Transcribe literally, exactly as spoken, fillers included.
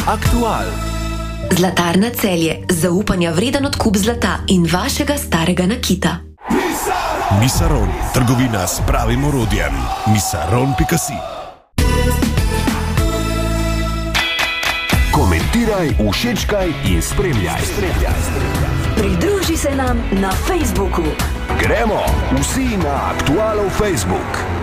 Aktual. Zlatarna Celje, zaupanja vreden odkup zlata in vašega starega nakita. Misaron, trgovina s pravim orodjem. misaron pika si. Komentiraj, všečkaj in spremljaj. Pridruži se nam na Facebooku. Gremo vsi na Aktualov Facebook.